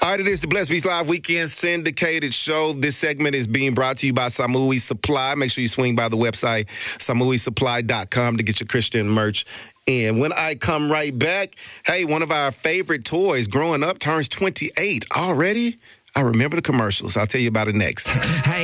All right, it is the Blessed Beats Live Weekend syndicated show. This segment is being brought to you by Samui Supply. Make sure you swing by the website, samuisupply.com, to get your Christian merch. And when I come right back, hey, one of our favorite toys growing up turns 28 already. I remember the commercials. I'll tell you about it next. Hey.